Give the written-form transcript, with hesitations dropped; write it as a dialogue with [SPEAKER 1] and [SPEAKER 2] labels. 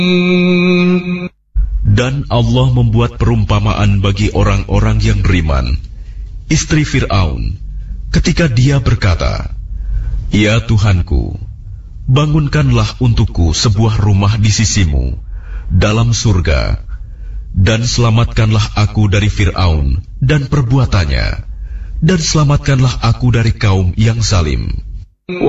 [SPEAKER 1] Dan Allah membuat perumpamaan bagi orang-orang yang beriman, istri Fir'aun, ketika dia berkata, "Ya Tuhanku, bangunkanlah untukku sebuah rumah di sisimu dalam surga, dan selamatkanlah aku dari Fir'aun dan perbuatannya, dan selamatkanlah aku dari kaum yang zalim."